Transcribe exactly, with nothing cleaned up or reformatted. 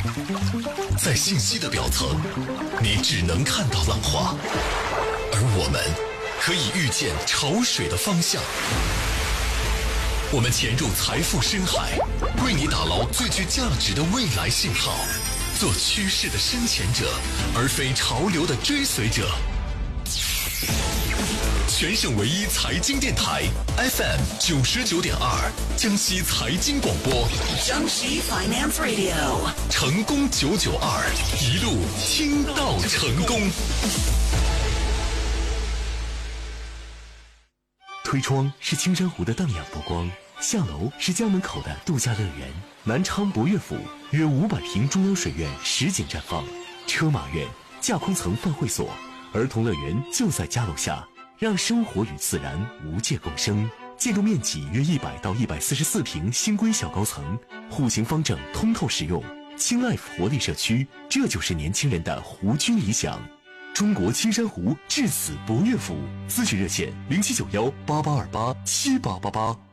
在信息的表层，你只能看到浪花，而我们可以预见潮水的方向。我们潜入财富深海，为你打捞最具价值的未来信号，做趋势的深潜者，而非潮流的追随者。全省唯一财经电台 F M 九十九点二，江西财经广播， 江西 Finance Radio， 成功九九二，一路听到成功。 推窗是青山湖的荡漾波光，下楼是家门口的度假乐园。南昌博悦府约五百平中央水院实景绽放，车马院、架空层饭会所、儿童乐园就在家楼下，让生活与自然无界共生。建筑面积约一百到一百四十四平新规小高层，户型方正，通透实用。青 Life 活力社区，这就是年轻人的湖居理想。中国青山湖至此博悦府，咨询热线零七九幺八八二八七八八八。